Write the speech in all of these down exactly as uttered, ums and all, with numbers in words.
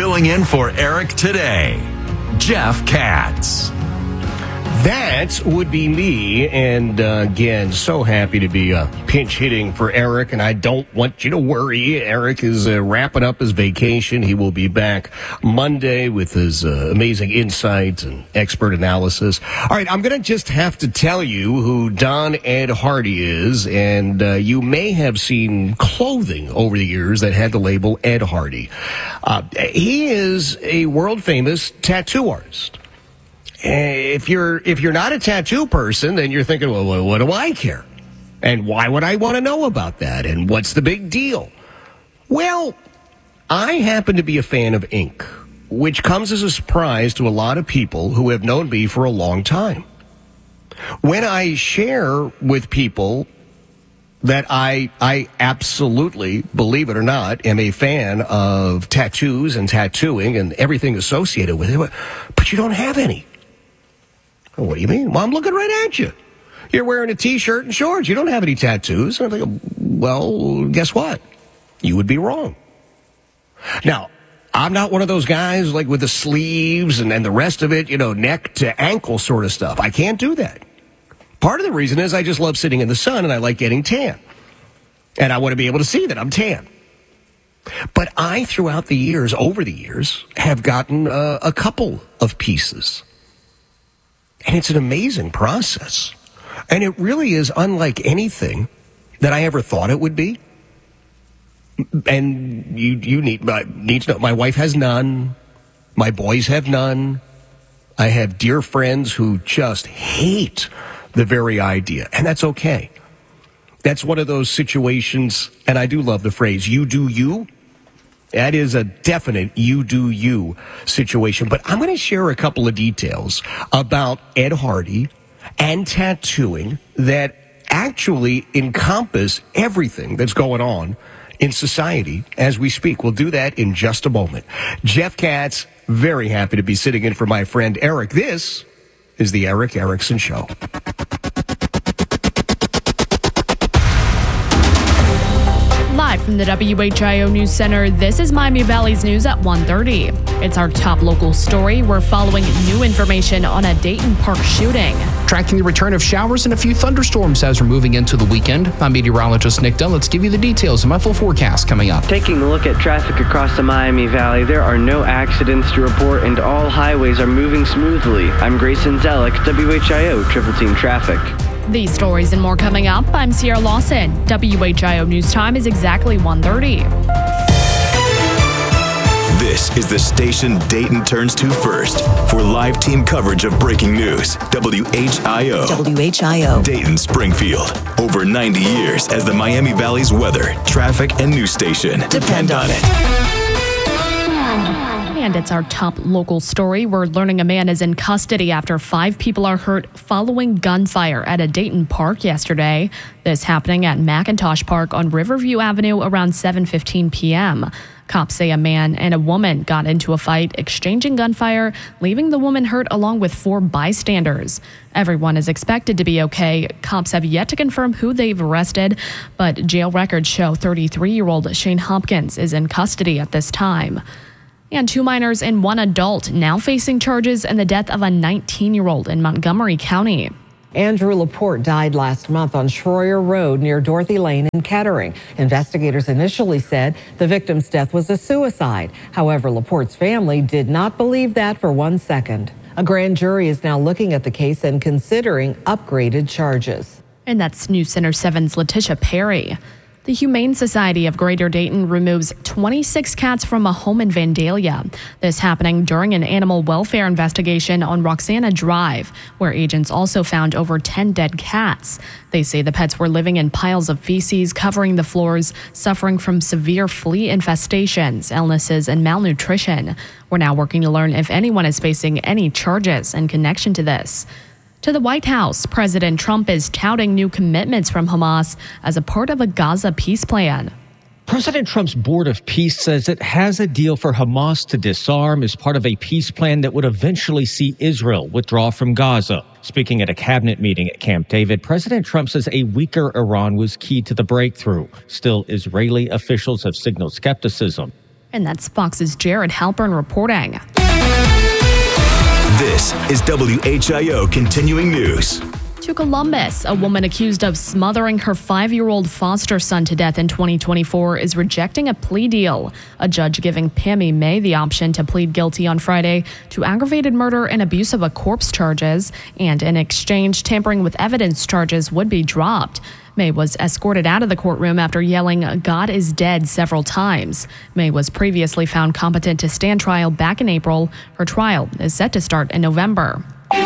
Filling in for Eric today, Jeff Katz. That would be me, and uh, again, so happy to be uh, pinch hitting for Eric, and I don't want you to worry. Eric is uh, wrapping up his vacation. He will be back Monday with his uh, amazing insights and expert analysis. All right, I'm going to just have to tell you who Don Ed Hardy is, and uh, you may have seen clothing over the years that had the label Ed Hardy. Uh, he is a world-famous tattoo artist. If you're if you're not a tattoo person, then you're thinking, well, what do I care? And why would I want to know about that? And what's the big deal? Well, I happen to be a fan of ink, which comes as a surprise to a lot of people who have known me for a long time. When I share with people that I I absolutely, believe it or not, am a fan of tattoos and tattooing and everything associated with it, but you don't have any. What do you mean? Well, I'm looking right at you. You're wearing a T-shirt and shorts. You don't have any tattoos. And I'm like, well, guess what? You would be wrong. Now, I'm not one of those guys like with the sleeves and, and the rest of it, you know, neck to ankle sort of stuff. I can't do that. Part of the reason is I just love sitting in the sun and I like getting tan. And I want to be able to see that I'm tan. But I, throughout the years, over the years, have gotten uh, a couple of pieces. And it's an amazing process. And it really is unlike anything that I ever thought it would be. And you you need, need to know, my wife has none. My boys have none. I have dear friends who just hate the very idea. And that's okay. That's one of those situations, and I do love the phrase, you do you. That is a definite you do you situation. But I'm going to share a couple of details about Ed Hardy and tattooing that actually encompass everything that's going on in society as we speak. We'll do that in just a moment. Jeff Katz, very happy to be sitting in for my friend Eric. This is the Eric Erickson Show. Live from the W H I O News Center, this is Miami Valley's News at one thirty. It's our top local story. We're following new information on a Dayton Park shooting. Tracking the return of showers and a few thunderstorms as we're moving into the weekend. I'm meteorologist Nick Dunn. Let's give you the details of my full forecast coming up. Taking a look at traffic across the Miami Valley, there are no accidents to report and all highways are moving smoothly. I'm Grayson Zellick, W H I O Triple Team Traffic. These stories and more coming up. I'm Sierra Lawson. W H I O News Time is exactly one thirty. This is the station Dayton turns to first for live team coverage of breaking news. W H I O. W H I O. Dayton Springfield. Over ninety years as the Miami Valley's weather, traffic, and news station. Depend on it. And it's our top local story. We're learning a man is in custody after five people are hurt following gunfire at a Dayton park yesterday. This happening at McIntosh Park on Riverview Avenue around seven fifteen p.m. Cops say a man and a woman got into a fight, exchanging gunfire, leaving the woman hurt along with four bystanders. Everyone is expected to be okay. Cops have yet to confirm who they've arrested, but jail records show thirty-three-year-old Shane Hopkins is in custody at this time. And two minors and one adult now facing charges in the death of a nineteen-year-old in Montgomery County. Andrew Laporte died last month on Schroyer Road near Dorothy Lane in Kettering. Investigators initially said the victim's death was a suicide. However, Laporte's family did not believe that for one second. A grand jury is now looking at the case and considering upgraded charges. And that's News Center seven's Letitia Perry. The Humane Society of Greater Dayton removes twenty-six cats from a home in Vandalia. This happening during an animal welfare investigation on Roxana Drive, where agents also found over ten dead cats. They say the pets were living in piles of feces covering the floors, suffering from severe flea infestations, illnesses, and malnutrition. We're now working to learn if anyone is facing any charges in connection to this. To the White House, President Trump is touting new commitments from Hamas as a part of a Gaza peace plan. President Trump's Board of Peace says it has a deal for Hamas to disarm as part of a peace plan that would eventually see Israel withdraw from Gaza. Speaking at a cabinet meeting at Camp David, President Trump says a weaker Iran was key to the breakthrough. Still, Israeli officials have signaled skepticism. And that's Fox's Jared Halpern reporting. This is W H I O Continuing News. To Columbus, a woman accused of smothering her five-year-old foster son to death in twenty twenty-four is rejecting a plea deal. A judge giving Pammy May the option to plead guilty on Friday to aggravated murder and abuse of a corpse charges, and in exchange, tampering with evidence charges would be dropped. May was escorted out of the courtroom after yelling, "God is dead," several times. May was previously found competent to stand trial back in April. Her trial is set to start in November.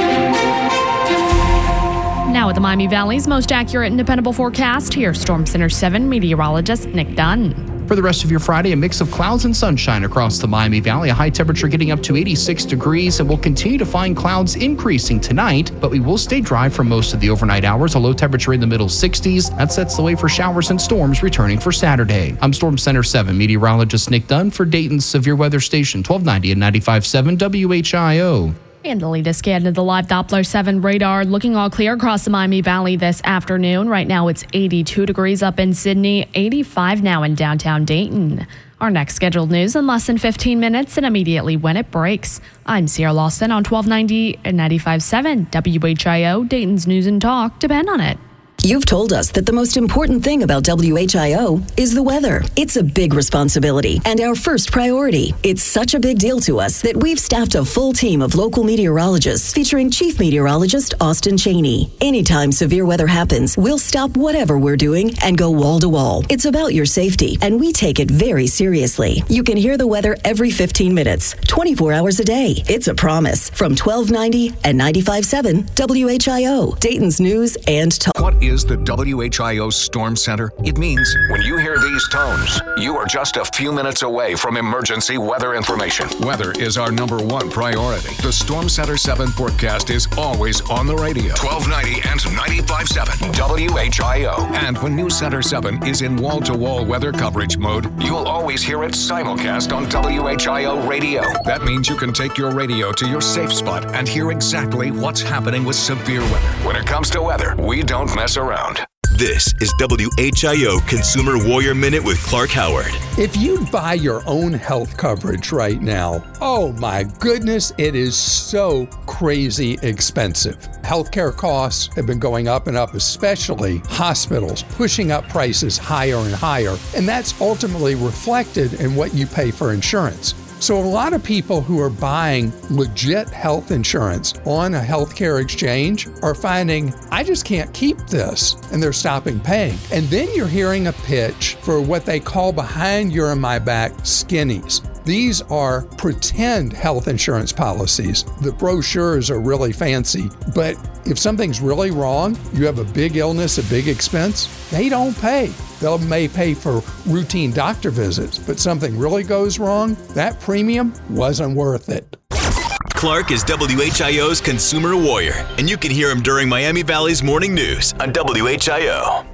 Now at the Miami Valley's most accurate and dependable forecast, here's Storm Center seven meteorologist Nick Dunn. For the rest of your Friday, a mix of clouds and sunshine across the Miami Valley. A high temperature getting up to eighty-six degrees, and we'll continue to find clouds increasing tonight, but we will stay dry for most of the overnight hours. A low temperature in the middle sixties. That sets the way for showers and storms returning for Saturday. I'm Storm Center seven meteorologist Nick Dunn for Dayton's Severe Weather Station, twelve ninety and ninety-five point seven W H I O. And the latest scan of the live Doppler seven radar looking all clear across the Miami Valley this afternoon. Right now it's eighty-two degrees up in Sydney, eighty-five now in downtown Dayton. Our next scheduled news in less than fifteen minutes and immediately when it breaks. I'm Sierra Lawson on twelve ninety and ninety-five point seven W H I O, Dayton's News and Talk. Depend on it. You've told us that the most important thing about W H I O is the weather. It's a big responsibility and our first priority. It's such a big deal to us that we've staffed a full team of local meteorologists featuring Chief Meteorologist Austin Cheney. Anytime severe weather happens, we'll stop whatever we're doing and go wall to wall. It's about your safety, and we take it very seriously. You can hear the weather every fifteen minutes, twenty-four hours a day. It's a promise from twelve ninety and ninety-five point seven W H I O, Dayton's News and Talk. What is the W H I O Storm Center? It means when you hear these tones, you are just a few minutes away from emergency weather information. Weather is our number one priority. The Storm Center seven forecast is always on the radio. twelve ninety and ninety-five point seven W H I O. And when News Center seven is in wall-to-wall weather coverage mode, you'll always hear it simulcast on W H I O radio. That means you can take your radio to your safe spot and hear exactly what's happening with severe weather. When it comes to weather, we don't mess around. This is W H I O Consumer Warrior Minute with Clark Howard. If you buy your own health coverage right now, oh my goodness, it is so crazy expensive. Healthcare costs have been going up and up, especially hospitals, pushing up prices higher and higher, and that's ultimately reflected in what you pay for insurance. So a lot of people who are buying legit health insurance on a healthcare exchange are finding, I just can't keep this, and they're stopping paying. And then you're hearing a pitch for what they call behind your and my back skinnies. These are pretend health insurance policies. The brochures are really fancy, but if something's really wrong, you have a big illness, a big expense, they don't pay. They may pay for routine doctor visits, but something really goes wrong, that premium wasn't worth it. Clark is W H I O's Consumer Warrior, and you can hear him during Miami Valley's morning news on W H I O.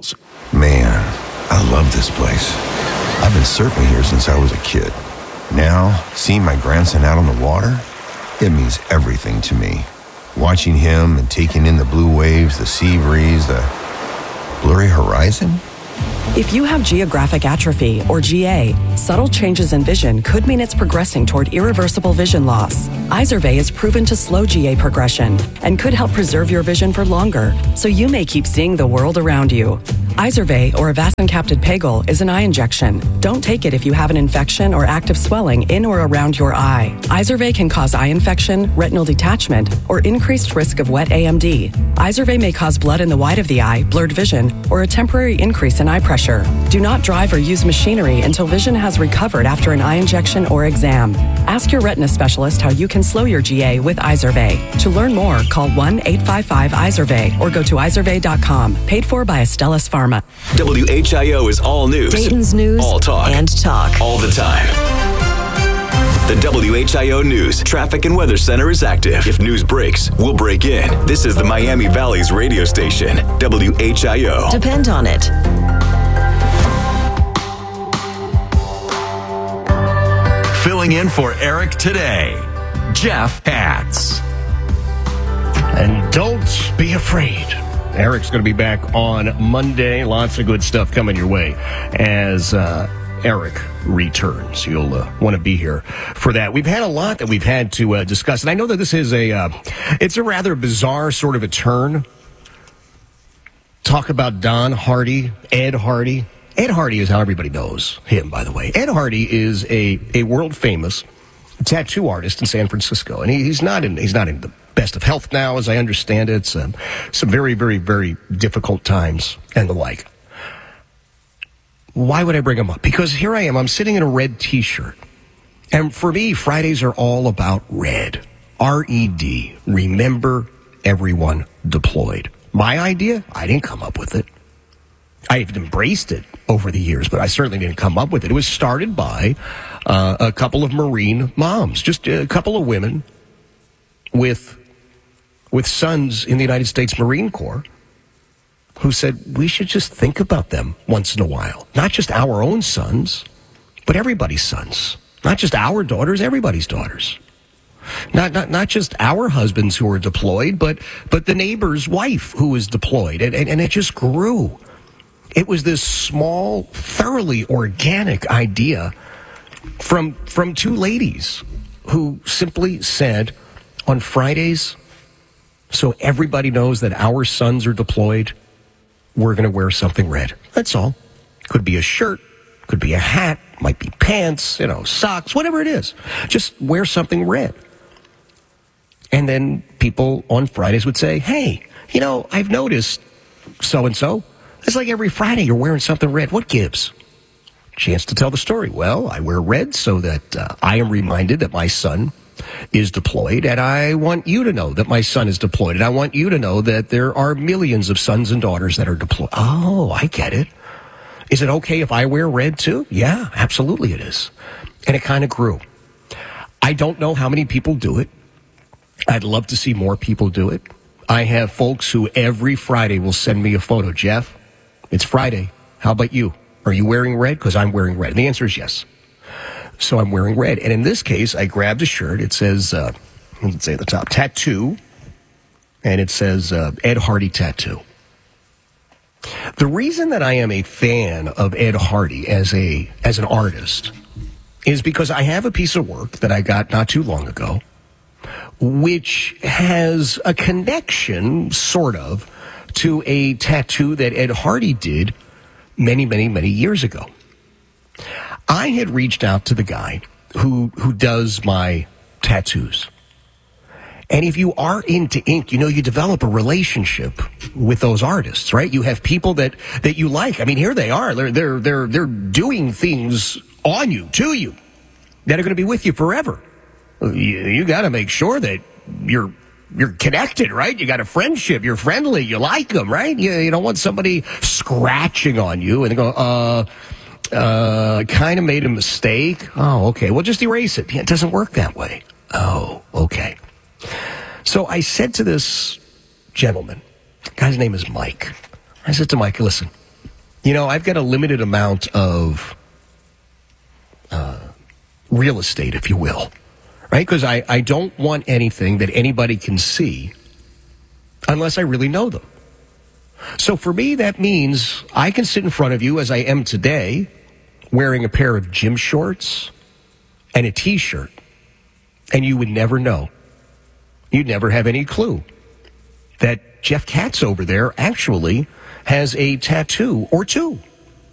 Man, I love this place. I've been surfing here since I was a kid. Now, seeing my grandson out on the water, it means everything to me. Watching him and taking in the blue waves, the sea breeze, the blurry horizon. If you have geographic atrophy, or G A, subtle changes in vision could mean it's progressing toward irreversible vision loss. Izervay is proven to slow G A progression and could help preserve your vision for longer, so you may keep seeing the world around you. Izervay, or avacincaptad pegol, is an eye injection. Don't take it if you have an infection or active swelling in or around your eye. Izervay can cause eye infection, retinal detachment, or increased risk of wet A M D. Izervay may cause blood in the white of the eye, blurred vision, or a temporary increase in eye pressure. Do not drive or use machinery until vision has recovered after an eye injection or exam. Ask your retina specialist how you can slow your G A with Izervay. To learn more, call one eight five five Izervay or go to izervay dot com. Paid for by Astellas Pharma. W H I O is all news. Dayton's News all talk. and Talk. All the time. The W H I O News Traffic and Weather Center is active. If news breaks, we'll break in. This is the Miami Valley's radio station, W H I O. Depend on it. Filling in for Eric today, Jeff Hatz. And don't be afraid. Eric's going to be back on Monday. Lots of good stuff coming your way as uh, Eric returns. You'll uh, want to be here for that. We've had a lot that we've had to uh, discuss, and I know that this is a, uh, it's a rather bizarre sort of a turn. Talk about Don Hardy, Ed Hardy. Ed Hardy is how everybody knows him, by the way. Ed Hardy is a, a world-famous tattoo artist in San Francisco, and he, he's not in he's not in the best of health now, as I understand it. It's um, some very, very, very difficult times and the like. Why would I bring him up? Because here I am. I'm sitting in a red T-shirt, and for me, Fridays are all about red. R E D. Remember everyone deployed. My idea? I didn't come up with it. I've embraced it over the years, but I certainly didn't come up with it. It was started by uh, a couple of Marine moms, just a couple of women with with sons in the United States Marine Corps who said we should just think about them once in a while. Not just our own sons, but everybody's sons. Not just our daughters, everybody's daughters. Not not not just our husbands who are deployed, but but the neighbor's wife who is deployed. And, and, and it just grew. It was this small, thoroughly organic idea from from two ladies who simply said, on Fridays, so everybody knows that our sons are deployed, we're going to wear something red. That's all. Could be a shirt, could be a hat, might be pants, you know, socks, whatever it is. Just wear something red. And then people on Fridays would say, hey, you know, I've noticed so-and-so. It's like every Friday you're wearing something red. What gives? Chance to tell the story. Well, I wear red so that uh, I am reminded that my son is deployed, and I want you to know that my son is deployed, and I want you to know that there are millions of sons and daughters that are deployed. Oh, I get it. Is it okay if I wear red too? Yeah, absolutely it is. And it kind of grew. I don't know how many people do it. I'd love to see more people do it. I have folks who every Friday will send me a photo. Jeff, it's Friday. How about you? Are you wearing red? Because I'm wearing red. And the answer is yes. So I'm wearing red. And in this case, I grabbed a shirt. It says, uh, let's say at the top, tattoo. And it says uh, Ed Hardy Tattoo. The reason that I am a fan of Ed Hardy as a as an artist is because I have a piece of work that I got not too long ago, which has a connection, sort of, to a tattoo that Ed Hardy did many, many, many years ago. I had reached out to the guy who who does my tattoos. And if you are into ink, you know, you develop a relationship with those artists, right? You have people that, that you like. I mean, here they are. They're, they're, they're, they're doing things on you, to you, that are going to be with you forever. You, you got to make sure that you're you're connected, right? You got a friendship. You're friendly. You like them, right? You, you don't want somebody scratching on you and go, uh, uh, kind of made a mistake. Oh, okay. Well, just erase it. Yeah, it doesn't work that way. Oh, okay. So I said to this gentleman, the guy's name is Mike. I said to Mike, listen, you know, I've got a limited amount of uh, real estate, if you will. Right? Because I, I don't want anything that anybody can see unless I really know them. So for me, that means I can sit in front of you as I am today, wearing a pair of gym shorts and a T-shirt, and you would never know. You'd never have any clue that Jeff Katz over there actually has a tattoo or two